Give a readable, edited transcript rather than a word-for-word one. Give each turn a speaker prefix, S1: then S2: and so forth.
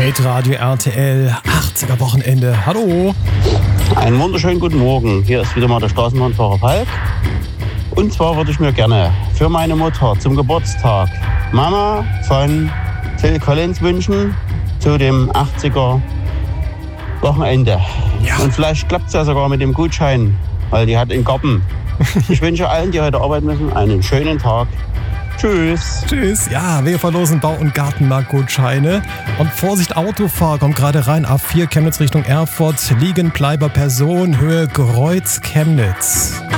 S1: Hitradio RTL, 80er Wochenende. Hallo.
S2: Einen wunderschönen guten Morgen. Hier ist wieder mal der Straßenbahnfahrer Falk. Und zwar würde ich mir gerne für meine Mutter zum Geburtstag Mama von Phil Collins wünschen zu dem 80er Wochenende.
S1: Ja.
S2: Und vielleicht klappt es ja sogar mit dem Gutschein, weil die hat einen Garten. Ich wünsche allen, die heute arbeiten müssen, einen schönen Tag. Tschüss.
S1: Tschüss. Ja, wir verlosen Bau- und Gartenmarktgutscheine. Und Vorsicht, Autofahrer, kommt gerade rein. A4 Chemnitz Richtung Erfurt. Liegen, Bleiber, Person, Höhe Kreuz, Chemnitz.